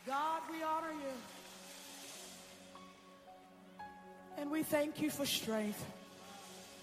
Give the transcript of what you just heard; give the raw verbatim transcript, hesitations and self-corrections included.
God, we honor you. And we thank you for strength.